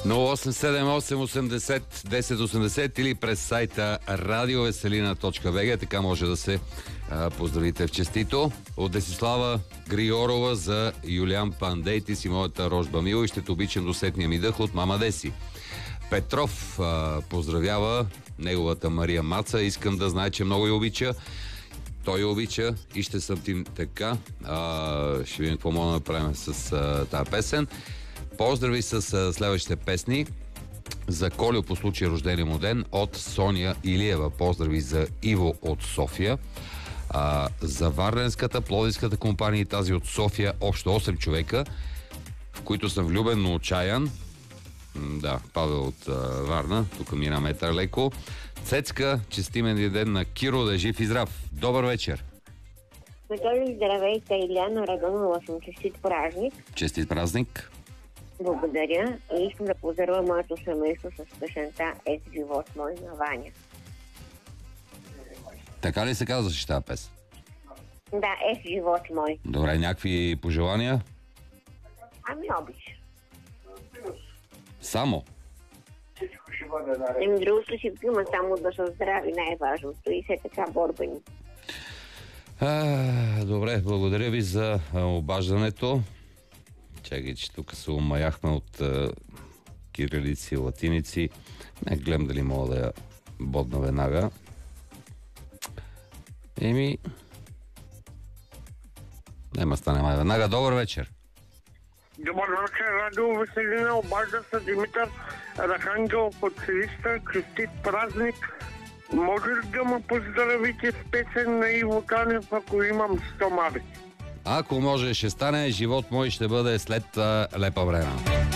0878801080 или през сайта radioveselina.bg. Така може да се поздравите в честито. От Десислава Гриорова за Юлиан Пандей. Ти си моята рожба мила и ще те обичам до сетния ми дъх от мама Деси. Петров поздравява неговата Мария Маца. Искам да знае, че много я обича. Той я обича и ще съм ти така. Ще видим какво мога да направим с тази песен. Поздрави с следващите песни. За Колю по случай рождения му ден от Соня Илиева. Поздрави за Иво от София. За Варненската, Пловдивската компания и тази от София. Общо 8 човека, в които съм влюбен, но отчаян. Да, Павел от Варна. Тук мина метър леко. Цецка, честимен ден на Киро, да е жив и здрав. Добър вечер. Здравейте, Иляна Радонова съм. Честит празник. Честит празник. Благодаря и искам да поздравя моето семейство с песента "Ес живот мой" на Ваня. Така ли се казваше тази песен? Да, "Ес живот мой". Добре, някакви пожелания? Ами обич. Само? Другото си има само да са здрави, най-важното, и все така борбени. Добре, благодаря ви за обаждането. Чакай, че тук се умаяхме от кирилици и латиници. Не гледам дали мога да я бодна веднага. Нема стане май веднага. Добър вечер. Добър вечер, Радио Веселина. Обажда се Димитър Архангел от Силистра. Честит празник. Може ли да ме поздравите с песен на Иво Танев, ако имам стомари? Ако може, ще стане. Живот мой ще бъде след лепа време.